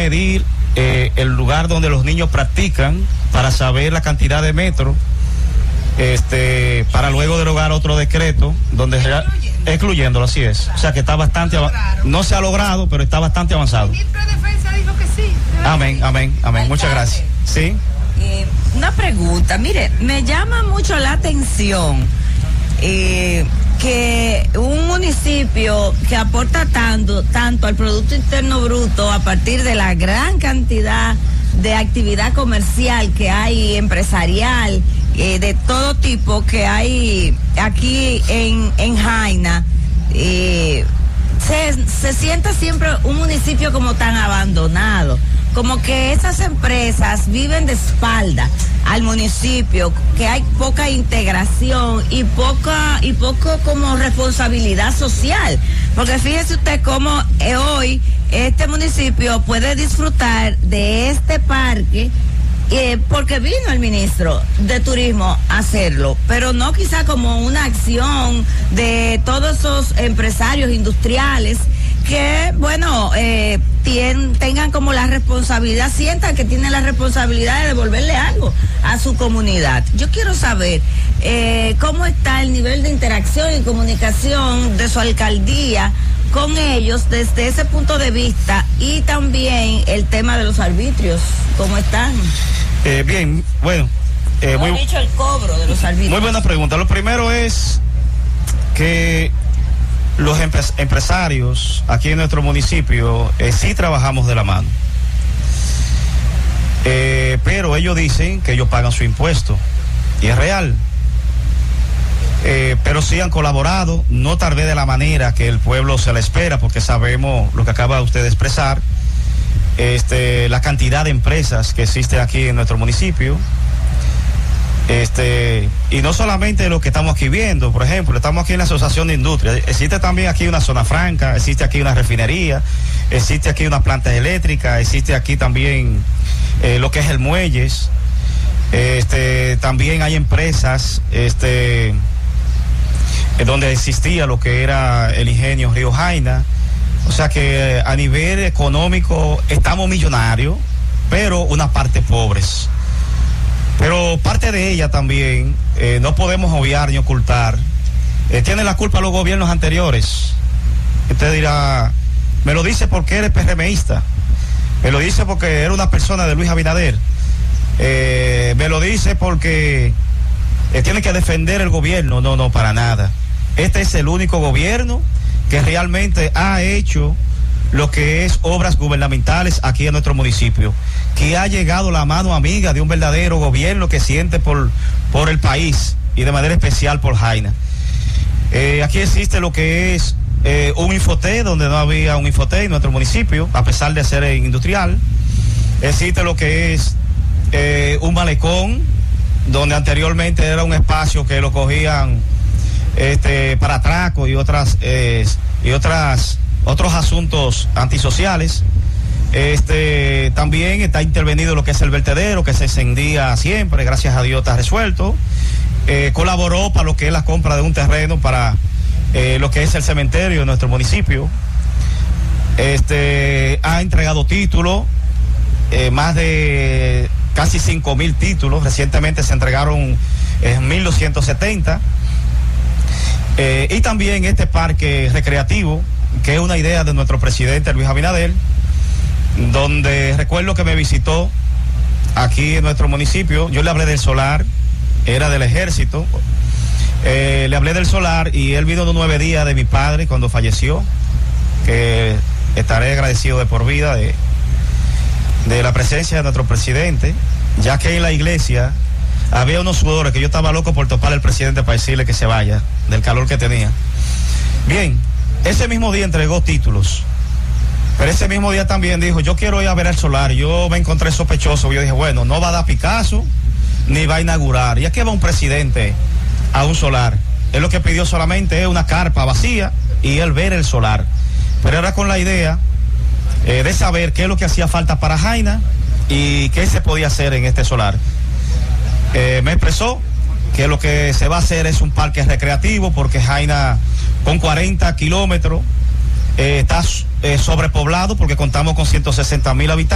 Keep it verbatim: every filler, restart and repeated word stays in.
medir eh, el lugar donde los niños practican para saber la cantidad de metros, este, para luego derogar otro decreto donde excluyéndolo, excluyéndolo así es. O sea que está bastante avanzado. No se ha logrado, pero está bastante avanzado. El ministro de Defensa dijo que sí. Amén, amén, amén. Muchas gracias. Sí. Eh, una pregunta, mire, me llama mucho la atención eh, que un municipio que aporta tanto, tanto al Producto Interno Bruto a partir de la gran cantidad de actividad comercial que hay, empresarial, eh, de todo tipo que hay aquí en, en Jaina, eh, se, se siente siempre un municipio como tan abandonado, como que esas empresas viven de espalda al municipio, que hay poca integración y poca y poco como responsabilidad social, porque fíjese usted cómo eh, hoy este municipio puede disfrutar de este parque eh, porque vino el ministro de Turismo a hacerlo, pero no quizá como una acción de todos esos empresarios industriales que, bueno, eh, tien, tengan como la responsabilidad, sientan que tienen la responsabilidad de devolverle algo a su comunidad. Yo quiero saber eh, cómo está el nivel de interacción y comunicación de su alcaldía con ellos desde ese punto de vista, y también el tema de los arbitrios, ¿cómo están? Eh, bien, bueno. Eh, muy, dicho el cobro de los arbitrios. Muy buena pregunta. Lo primero es que los empres- empresarios aquí en nuestro municipio eh, sí trabajamos de la mano, eh, pero ellos dicen que ellos pagan su impuesto y es real, eh, pero sí han colaborado, no tal vez de la manera que el pueblo se la espera, porque sabemos lo que acaba usted de expresar, este, la cantidad de empresas que existe aquí en nuestro municipio. Este, y no solamente lo que estamos aquí viendo, por ejemplo, estamos aquí en la Asociación de Industria, existe también aquí una zona franca, existe aquí una refinería, existe aquí una planta eléctrica, existe aquí también eh, lo que es el muelles, este, también hay empresas, este, donde existía lo que era el ingenio Río Jaina, o sea que a nivel económico estamos millonarios, pero una parte pobres. Pero parte de ella también, eh, no podemos obviar ni ocultar, eh, tiene la culpa los gobiernos anteriores. Usted dirá, me lo dice porque eres PRMista, me lo dice porque era una persona de Luis Abinader, eh, me lo dice porque eh, tiene que defender el gobierno. No, no, para nada. Este es el único gobierno que realmente ha hecho lo que es obras gubernamentales aquí en nuestro municipio, que ha llegado la mano amiga de un verdadero gobierno que siente por, por el país y de manera especial por Jaina. Eh, aquí existe lo que es eh, un Infoté, donde no había un Infoté en nuestro municipio, a pesar de ser industrial. Existe lo que es eh, un malecón, donde anteriormente era un espacio que lo cogían este, para atraco y otras eh, y otras otros asuntos antisociales. Este, también está intervenido lo que es el vertedero, que se encendía siempre, gracias a Dios está resuelto. Eh, colaboró para lo que es la compra de un terreno para eh, lo que es el cementerio de nuestro municipio. Este, ha entregado títulos, eh, más de casi cinco mil títulos, recientemente se entregaron eh, mil doscientos setenta. Eh, y también este parque recreativo, que es una idea de nuestro presidente Luis Abinader, donde recuerdo que me visitó aquí en nuestro municipio. Yo le hablé del solar, era del ejército, eh, le hablé del solar y él vino unos nueve días de mi padre cuando falleció, que estaré agradecido de por vida de, de la presencia de nuestro presidente, ya que en la iglesia había unos sudores que yo estaba loco por topar al presidente para decirle que se vaya, del calor que tenía. Bien, ese mismo día entregó títulos, pero ese mismo día también dijo, yo quiero ir a ver el solar. Yo me encontré sospechoso, yo dije, bueno, no va a dar Picasso, ni va a inaugurar. ¿Ya qué va un presidente a un solar? Él lo que pidió solamente es una carpa vacía y él ver el solar. Pero era con la idea eh, de saber qué es lo que hacía falta para Jaina y qué se podía hacer en este solar. Eh, me expresó que lo que se va a hacer es un parque recreativo, porque Jaina con cuarenta kilómetros eh, está eh, sobrepoblado, porque contamos con ciento sesenta mil habitantes.